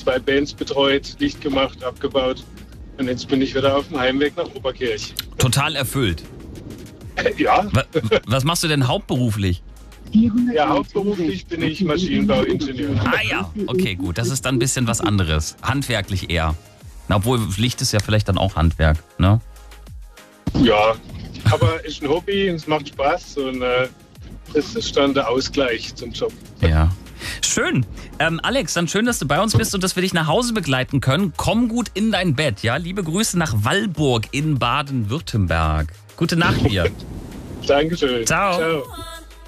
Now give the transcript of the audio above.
2 Bands betreut, Licht gemacht, abgebaut. Und jetzt bin ich wieder auf dem Heimweg nach Oberkirch. Total erfüllt. Ja. Was machst du denn hauptberuflich? Ja, hauptberuflich bin ich Maschinenbauingenieur. Ah ja, okay, gut. Das ist dann ein bisschen was anderes. Handwerklich eher. Na, obwohl Licht ist ja vielleicht dann auch Handwerk, ne? Ja, aber ist ein Hobby und es macht Spaß und das ist dann der Ausgleich zum Job. Ja. Schön. Alex, dann schön, dass du bei uns bist und dass wir dich nach Hause begleiten können. Komm gut in dein Bett, ja? Liebe Grüße nach Wallburg in Baden-Württemberg. Gute Nacht dir. Dankeschön. Ciao. Ciao.